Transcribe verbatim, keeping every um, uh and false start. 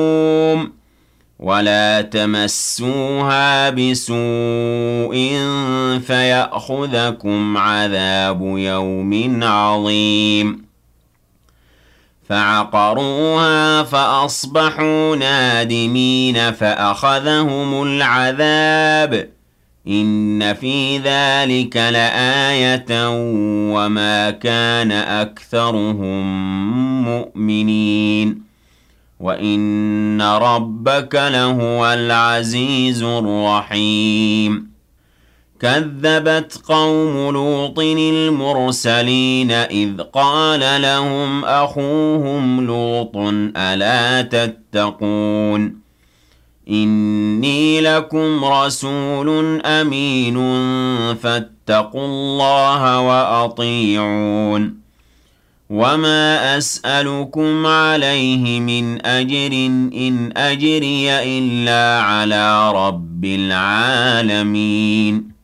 ولا تمسوها بسوء فيأخذكم عذاب يوم عظيم فعقروها فأصبحوا نادمين فأخذهم العذاب إن في ذلك لآية وما كان أكثرهم مؤمنين وإن ربك لهو العزيز الرحيم كذبت قوم لوط المرسلين إذ قال لهم أخوهم لوط ألا تتقون إني لكم رسول أمين فاتقوا الله وأطيعون وما أسألكم عليه من أجر إن أجري إلا على رب العالمين